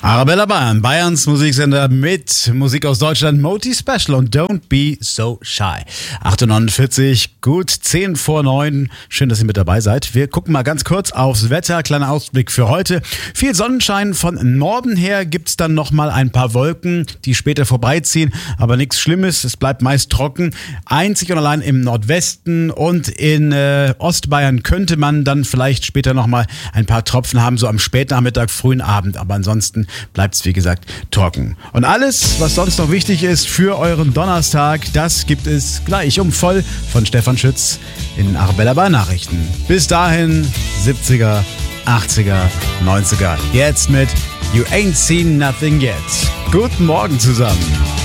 Arabella Bayern, Bayerns Musiksender mit Musik aus Deutschland, Moti Special und Don't Be So Shy. 8.49 gut 10 vor 9. Schön, dass ihr mit dabei seid. Wir gucken mal ganz kurz aufs Wetter. Kleiner Ausblick für heute. Viel Sonnenschein von Norden her. Gibt's dann nochmal ein paar Wolken, die später vorbeiziehen. Aber nichts Schlimmes. Es bleibt meist trocken. Einzig und allein im Nordwesten und in Ostbayern könnte man dann vielleicht später nochmal ein paar Tropfen haben, so am Spätnachmittag, frühen Abend. Aber ansonsten bleibt es, wie gesagt, trocken. Und alles, was sonst noch wichtig ist für euren Donnerstag, das gibt es gleich um voll von Stefan Schütz in Arabella Bayern Nachrichten. Bis dahin 70er, 80er, 90er. Jetzt mit You Ain't Seen Nothing Yet. Guten Morgen zusammen.